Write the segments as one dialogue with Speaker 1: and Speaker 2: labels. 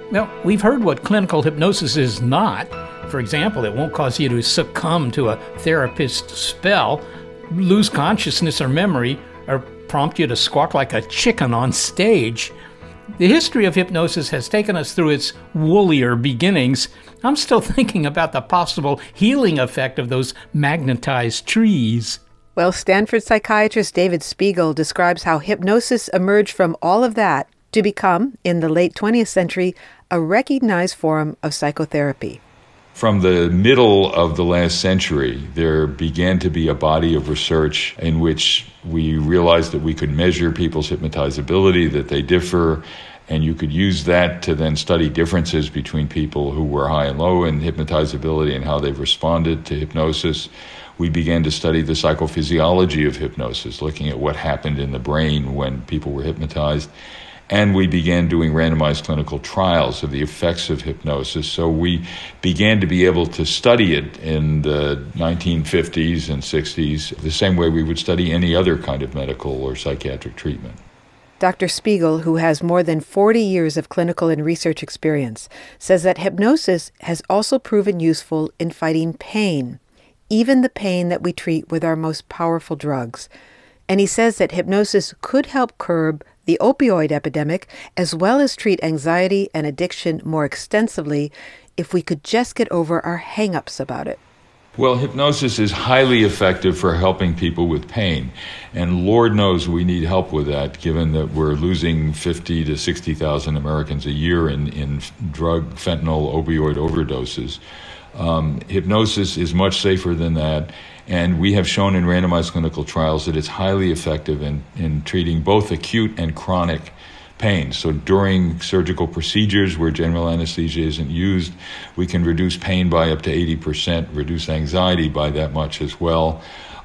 Speaker 1: Well, we've heard what clinical hypnosis is not. For example, it won't cause you to succumb to a therapist's spell, lose consciousness or memory, or prompt you to squawk like a chicken on stage. The history of hypnosis has taken us through its woollier beginnings. I'm still thinking about the possible healing effect of those magnetized trees.
Speaker 2: Well, Stanford psychiatrist David Spiegel describes how hypnosis emerged from all of that to become, in the late 20th century, a recognized form of psychotherapy.
Speaker 3: From the middle of the last century, there began to be a body of research in which we realized that we could measure people's hypnotizability, that they differ, and you could use that to then study differences between people who were high and low in hypnotizability and how they've responded to hypnosis. We began to study the psychophysiology of hypnosis, looking at what happened in the brain when people were hypnotized. And we began doing randomized clinical trials of the effects of hypnosis. So we began to be able to study it in the 1950s and 60s the same way we would study any other kind of medical or psychiatric treatment.
Speaker 2: Dr. Spiegel, who has more than 40 years of clinical and research experience, says that hypnosis has also proven useful in fighting pain, even the pain that we treat with our most powerful drugs. And he says that hypnosis could help curb the opioid epidemic, as well as treat anxiety and addiction more extensively if we could just get over our hang-ups about it.
Speaker 3: Well, hypnosis is highly effective for helping people with pain. And Lord knows we need help with that, given that we're losing 50 to 60,000 Americans a year in drug, fentanyl, opioid overdoses. Hypnosis is much safer than that. And we have shown in randomized clinical trials that it's highly effective in treating both acute and chronic pain. So during surgical procedures where general anesthesia isn't used, we can reduce pain by up to 80%, reduce anxiety by that much as well,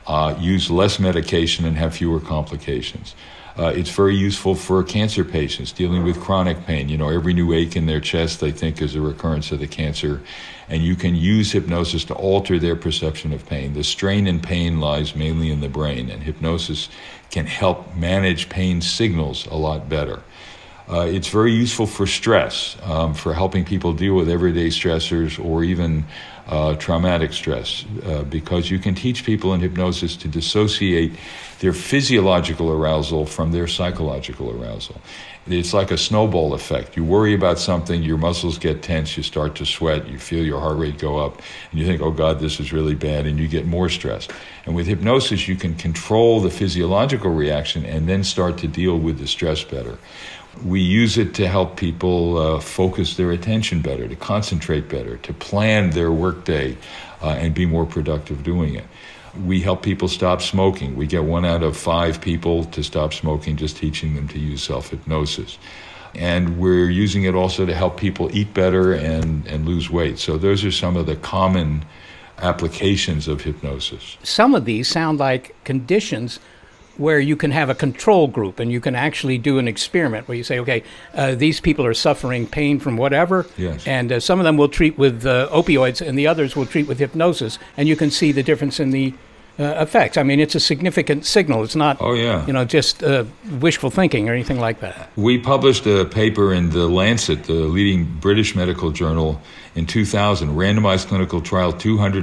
Speaker 3: use less medication and have fewer complications. It's very useful for cancer patients dealing with chronic pain. You know, every new ache in their chest they think is a recurrence of the cancer. And you can use hypnosis to alter their perception of pain. The strain in pain lies mainly in the brain, and hypnosis can help manage pain signals a lot better. It's very useful for stress, for helping people deal with everyday stressors or even traumatic stress, because you can teach people in hypnosis to dissociate their physiological arousal from their psychological arousal. It's like a snowball effect. You worry about something, your muscles get tense, you start to sweat, you feel your heart rate go up, and you think, oh God, this is really bad, and you get more stressed. And with hypnosis, you can control the physiological reaction and then start to deal with the stress better. We use it to help people focus their attention better, to concentrate better, to plan their workday and be more productive doing it. We help people stop smoking. We get 1 out of 5 people to stop smoking just teaching them to use self-hypnosis. And we're using it also to help people eat better and lose weight. So those are some of the common applications of hypnosis.
Speaker 1: Some of these sound like conditions where you can have a control group and you can actually do an experiment where you say, okay, these people are suffering pain from whatever,
Speaker 3: yes,
Speaker 1: and some of them will treat with opioids and the others will treat with hypnosis, and you can see the difference in the effects. I mean, it's a significant signal. It's not, just wishful thinking or anything like that.
Speaker 3: We published a paper in The Lancet, the leading British medical journal, in 2000, randomized clinical trial,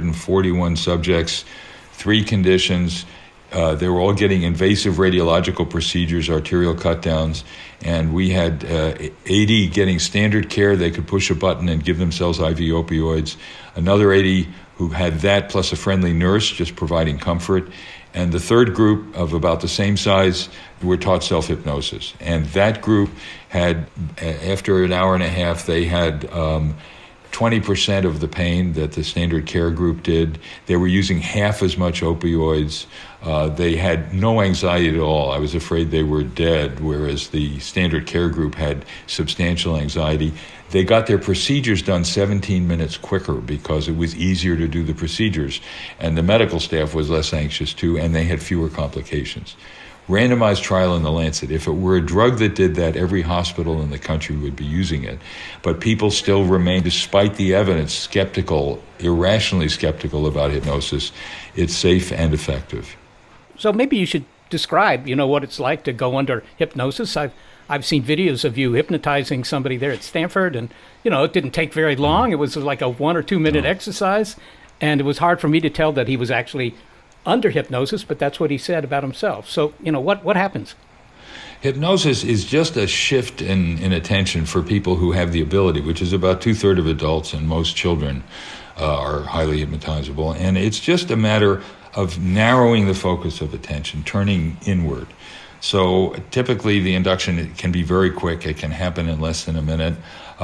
Speaker 3: 241 subjects, 3 conditions. They were all getting invasive radiological procedures, arterial cut-downs, and we had 80 getting standard care. They could push a button and give themselves IV opioids. Another 80 who had that plus a friendly nurse just providing comfort. And the third group of about the same size were taught self-hypnosis. And that group had, after an hour and a half, they had 20% of the pain that the standard care group did. They were using half as much opioids. They had no anxiety at all. I was afraid they were dead, whereas the standard care group had substantial anxiety. They got their procedures done 17 minutes quicker because it was easier to do the procedures. And the medical staff was less anxious too, and they had fewer complications. Randomized trial in The Lancet. If it were a drug that did that, every hospital in the country would be using it. But people still remain, despite the evidence, skeptical, irrationally skeptical about hypnosis. It's safe and effective.
Speaker 1: So maybe you should describe, what it's like to go under hypnosis. I've seen videos of you hypnotizing somebody there at Stanford, and it didn't take very long. It was like a 1 or 2 minute exercise, and it was hard for me to tell that he was actually under hypnosis, but that's what he said about himself. So, what happens?
Speaker 3: Hypnosis is just a shift in attention for people who have the ability, which is about 2/3 of adults, and most children are highly hypnotizable. And it's just a matter of narrowing the focus of attention, turning inward. So typically the induction can be very quick. It can happen in less than a minute.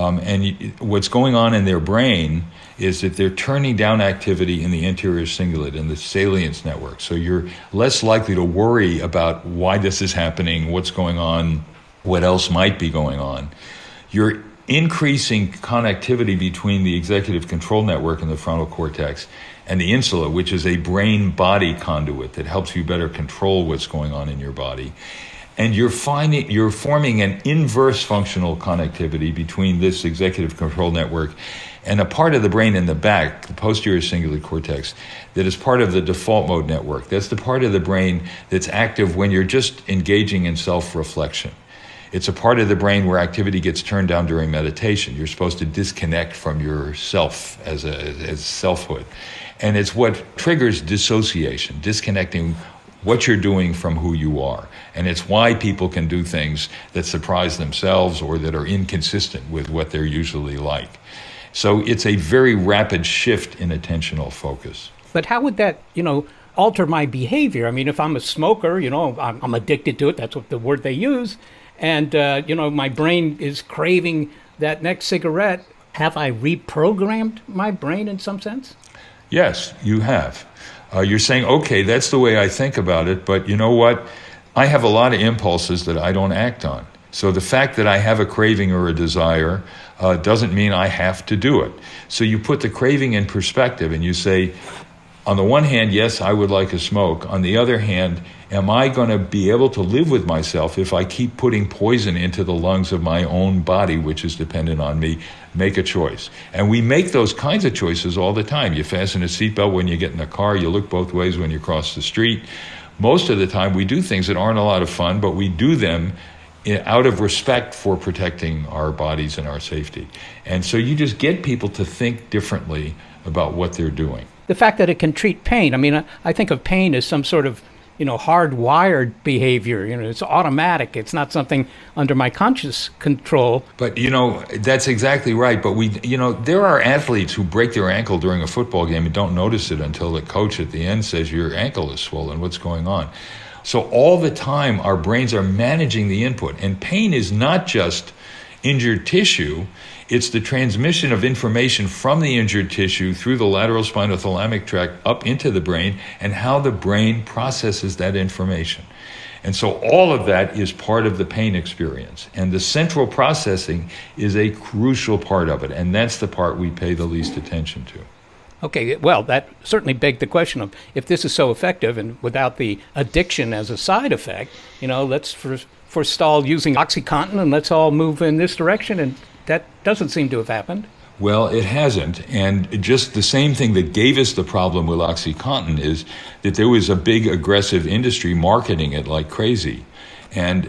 Speaker 3: What's going on in their brain is that they're turning down activity in the anterior cingulate, in the salience network. So you're less likely to worry about why this is happening, what's going on, what else might be going on. You're increasing connectivity between the executive control network in the frontal cortex and the insula, which is a brain-body conduit that helps you better control what's going on in your body. And you're forming an inverse functional connectivity between this executive control network and a part of the brain in the back, the posterior cingulate cortex, that is part of the default mode network. That's the part of the brain that's active when you're just engaging in self-reflection. It's a part of the brain where activity gets turned down during meditation. You're supposed to disconnect from yourself as selfhood. And it's what triggers dissociation, disconnecting what you're doing from who you are. And it's why people can do things that surprise themselves or that are inconsistent with what they're usually like. So it's a very rapid shift in attentional focus.
Speaker 1: But how would that, alter my behavior? I mean, if I'm a smoker, I'm addicted to it. That's what the word they use. And, my brain is craving that next cigarette. Have I reprogrammed my brain in some sense?
Speaker 3: Yes, you have. You're saying, okay, that's the way I think about it, but you know what? I have a lot of impulses that I don't act on. So the fact that I have a craving or a desire doesn't mean I have to do it. So you put the craving in perspective and you say, on the one hand, yes, I would like a smoke. On the other hand, am I going to be able to live with myself if I keep putting poison into the lungs of my own body, which is dependent on me? Make a choice. And we make those kinds of choices all the time. You fasten a seatbelt when you get in the car. You look both ways when you cross the street. Most of the time, we do things that aren't a lot of fun, but we do them out of respect for protecting our bodies and our safety. And so you just get people to think differently about what they're doing.
Speaker 1: The fact that it can treat pain. I mean, I think of pain as some sort of, hardwired behavior. It's automatic. It's not something under my conscious control.
Speaker 3: But, that's exactly right. But there are athletes who break their ankle during a football game and don't notice it until the coach at the end says, your ankle is swollen. What's going on? So all the time, our brains are managing the input. And pain is not just injured tissue. It's the transmission of information from the injured tissue through the lateral spinothalamic tract up into the brain and how the brain processes that information. And so all of that is part of the pain experience. And the central processing is a crucial part of it. And that's the part we pay the least attention to.
Speaker 1: Okay, well, that certainly begged the question of if this is so effective and without the addiction as a side effect, let's forestall using OxyContin and let's all move in this direction. And that doesn't seem to have happened.
Speaker 3: Well, it hasn't. And just the same thing that gave us the problem with OxyContin is that there was a big aggressive industry marketing it like crazy. And,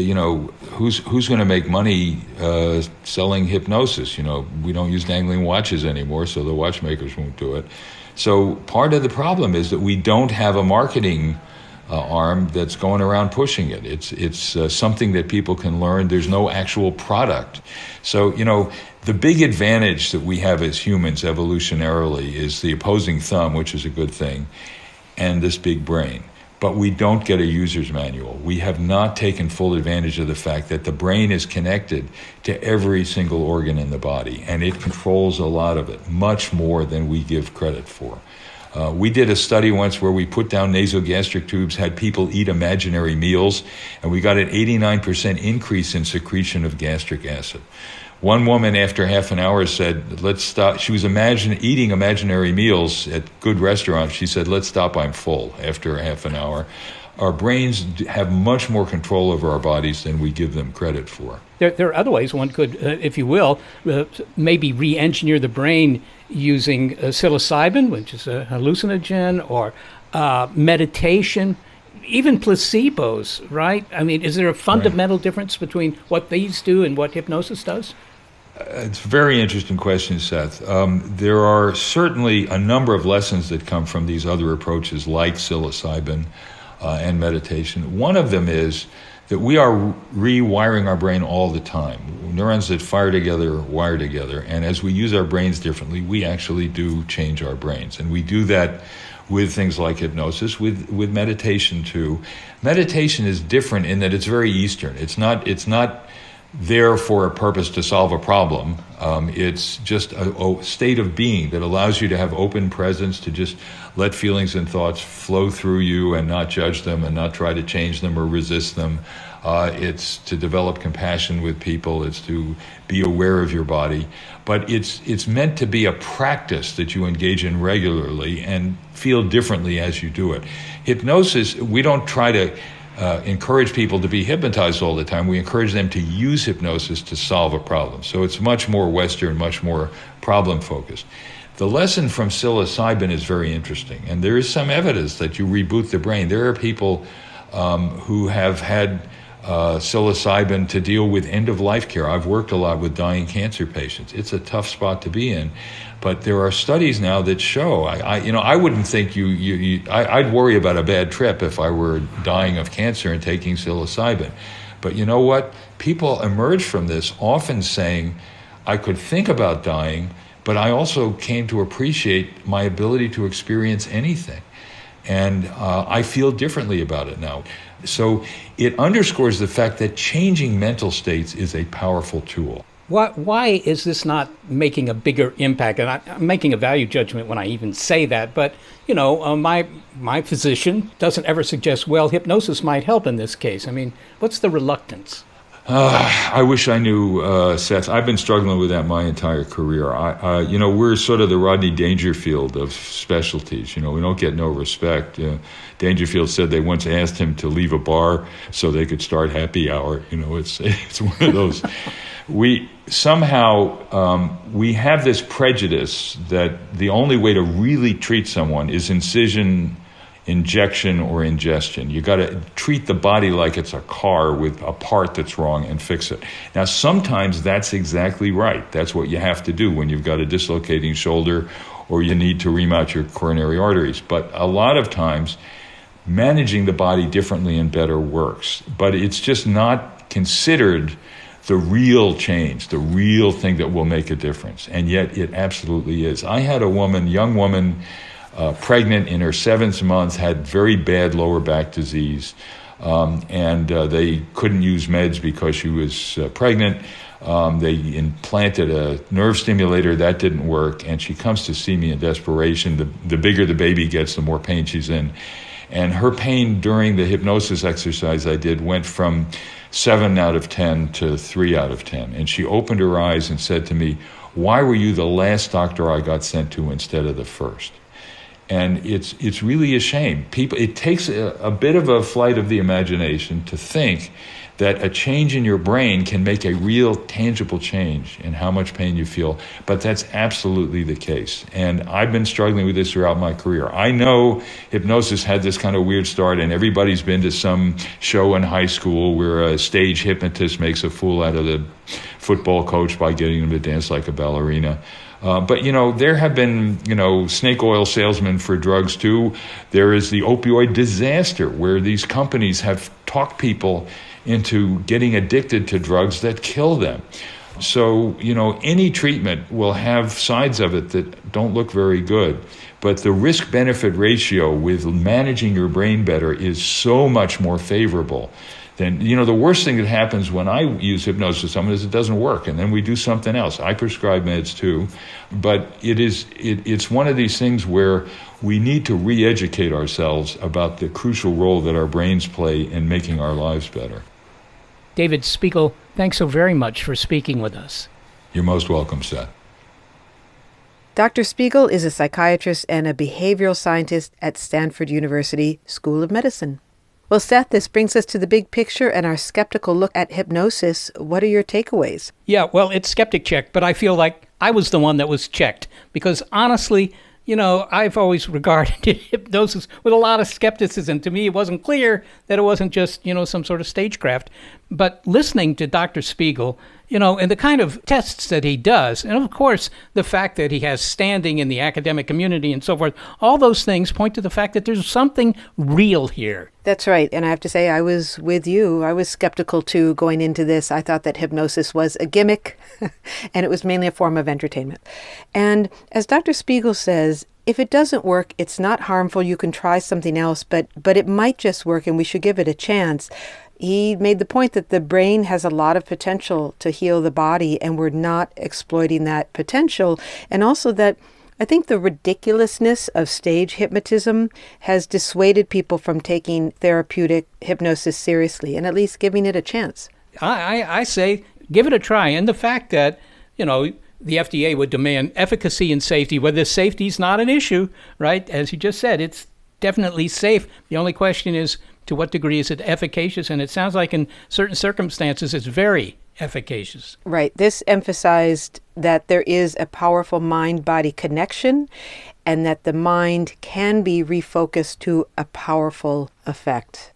Speaker 3: who's going to make money selling hypnosis? We don't use dangling watches anymore, so the watchmakers won't do it. So part of the problem is that we don't have a marketing arm that's going around pushing it. It's something that people can learn. There's no actual product. So, the big advantage that we have as humans evolutionarily is the opposing thumb, which is a good thing, and this big brain. But we don't get a user's manual. We have not taken full advantage of the fact that the brain is connected to every single organ in the body, and it controls a lot of it, much more than we give credit for. We did a study once where we put down nasogastric tubes, had people eat imaginary meals, and we got an 89% increase in secretion of gastric acid. One woman, after half an hour, said, let's stop. She was eating imaginary meals at good restaurants. She said, let's stop, I'm full, after half an hour. Our brains have much more control over our bodies than we give them credit for.
Speaker 1: There are other ways one could, if you will, maybe re-engineer the brain using psilocybin, which is a hallucinogen, or meditation. even placebos, right? I mean, is there a fundamental difference between what these do and what hypnosis does?
Speaker 3: It's a very interesting question, Seth. There are certainly a number of lessons that come from these other approaches like psilocybin and meditation. One of them is that we are rewiring our brain all the time. Neurons that fire together wire together, and as we use our brains differently, we actually do change our brains. And we do that with things like hypnosis, with meditation too. Meditation is different in that it's very Eastern. It's not there for a purpose to solve a problem. It's just a state of being that allows you to have open presence, to just let feelings and thoughts flow through you and not judge them and not try to change them or resist them. It's to develop compassion with people. It's to be aware of your body. But it's meant to be a practice that you engage in regularly and feel differently as you do it. Hypnosis, we don't try to encourage people to be hypnotized all the time. We encourage them to use hypnosis to solve a problem. So it's much more Western, much more problem-focused. The lesson from psilocybin is very interesting, and there is some evidence that you reboot the brain. There are people who have had psilocybin to deal with end-of-life care. I've worked a lot with dying cancer patients. It's a tough spot to be in. But there are studies now that show, I wouldn't think I'd worry about a bad trip if I were dying of cancer and taking psilocybin. But you know what? People emerge from this often saying, I could think about dying, but I also came to appreciate my ability to experience anything. And I feel differently about it now. So it underscores the fact that changing mental states is a powerful tool.
Speaker 1: Why is this not making a bigger impact? And I'm making a value judgment when I even say that. But, my physician doesn't ever suggest, well, hypnosis might help in this case. I mean, what's the reluctance?
Speaker 3: I wish I knew, Seth. I've been struggling with that my entire career. We're sort of the Rodney Dangerfield of specialties. We don't get no respect. Dangerfield said they once asked him to leave a bar so they could start happy hour. It's one of those. We have this prejudice that the only way to really treat someone is incision, injection, or ingestion. You got to treat the body like it's a car with a part that's wrong and fix it. Now, sometimes that's exactly right. That's what you have to do when you've got a dislocating shoulder or you need to remount your coronary arteries. But a lot of times, managing the body differently and better works. But it's just not considered the real change, the real thing that will make a difference. And yet it absolutely is. I had a young woman, pregnant in her 7th month, had very bad lower back disease, and they couldn't use meds because she was pregnant. They implanted a nerve stimulator. That didn't work, and she comes to see me in desperation. The bigger the baby gets, the more pain she's in. And her pain during the hypnosis exercise I did went from 7 out of 10 to 3 out of 10. And she opened her eyes and said to me, "Why were you the last doctor I got sent to instead of the first?" And it's really a shame. It takes a bit of a flight of the imagination to think that a change in your brain can make a real tangible change in how much pain you feel. But that's absolutely the case. And I've been struggling with this throughout my career. I know hypnosis had this kind of weird start, and everybody's been to some show in high school where a stage hypnotist makes a fool out of the football coach by getting him to dance like a ballerina. But there have been, snake oil salesmen for drugs too. There is the opioid disaster where these companies have talked people into getting addicted to drugs that kill them. So, any treatment will have sides of it that don't look very good. But the risk-benefit ratio with managing your brain better is so much more favorable. Then, the worst thing that happens when I use hypnosis with someone is it doesn't work, and then we do something else. I prescribe meds too, but it's one of these things where we need to re-educate ourselves about the crucial role that our brains play in making our lives better.
Speaker 1: David Spiegel, thanks so very much for speaking with us.
Speaker 3: You're most welcome, Seth.
Speaker 2: Dr. Spiegel is a psychiatrist and a behavioral scientist at Stanford University School of Medicine. Well, Seth, this brings us to the big picture and our skeptical look at hypnosis. What are your takeaways?
Speaker 1: Yeah, well, it's skeptic check, but I feel like I was the one that was checked because honestly, I've always regarded hypnosis with a lot of skepticism. To me, it wasn't clear that it wasn't just, some sort of stagecraft. But listening to Dr. Spiegel, and the kind of tests that he does, and of course, the fact that he has standing in the academic community and so forth, all those things point to the fact that there's something real here.
Speaker 2: That's right. And I have to say, I was with you. I was skeptical too going into this. I thought that hypnosis was a gimmick and it was mainly a form of entertainment. And as Dr. Spiegel says, if it doesn't work, it's not harmful. You can try something else, but it might just work and we should give it a chance. He made the point that the brain has a lot of potential to heal the body and we're not exploiting that potential. And also that I think the ridiculousness of stage hypnotism has dissuaded people from taking therapeutic hypnosis seriously and at least giving it a chance.
Speaker 1: I say give it a try. And the fact that, the FDA would demand efficacy and safety, whether safety is not an issue, right? As you just said, it's definitely safe. The only question is, to what degree is it efficacious? And it sounds like in certain circumstances, it's very efficacious.
Speaker 2: Right. This emphasized that there is a powerful mind-body connection and that the mind can be refocused to a powerful effect.